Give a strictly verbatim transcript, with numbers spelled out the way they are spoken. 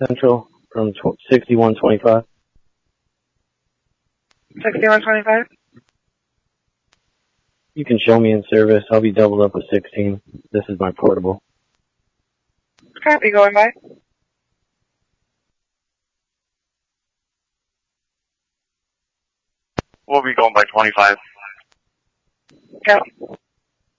Central from sixty-one twenty-five. sixty-one twenty-five? You can show me in service. I'll be doubled up with sixteen. This is my portable. Copy, going by. We'll be going by twenty-five. Go.